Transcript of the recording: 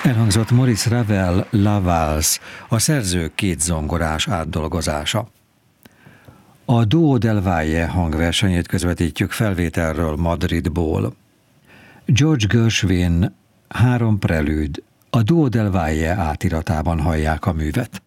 Elhangzott Maurice Ravel La Valse, a szerző két zongorás átdolgozása. A Duo del Valle hangversenyét közvetítjük felvételről Madridból. George Gershwin 3 prelűd, a Duo del Valle átiratában hallják a művet.